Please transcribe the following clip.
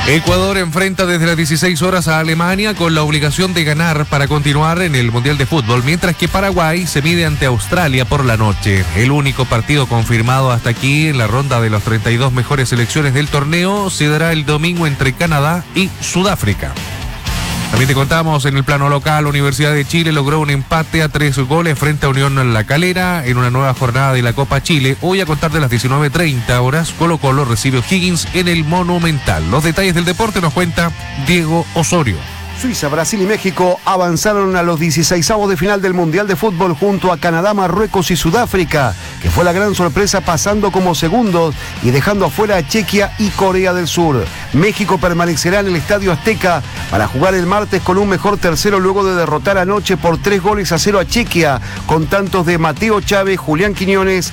Ecuador enfrenta desde las 16 horas a Alemania con la obligación de ganar para continuar en el Mundial de Fútbol, mientras que Paraguay se mide ante Australia por la noche. El único partido confirmado hasta aquí en la ronda de las 32 mejores selecciones del torneo se dará el domingo entre Canadá y Sudáfrica. También te contamos, en el plano local, Universidad de Chile logró un empate a 3 goles frente a Unión La Calera en una nueva jornada de la Copa Chile. Hoy, a contar de las 19:30 horas, Colo-Colo recibe O'Higgins en el Monumental. Los detalles del deporte nos cuenta Diego Osorio. Suiza, Brasil y México avanzaron a los 16avos de final del Mundial de Fútbol junto a Canadá, Marruecos y Sudáfrica, que fue la gran sorpresa pasando como segundos y dejando afuera a Chequia y Corea del Sur. México permanecerá en el Estadio Azteca para jugar el martes con un mejor tercero luego de derrotar anoche por 3-0 a Chequia, con tantos de Mateo Chávez, Julián Quiñones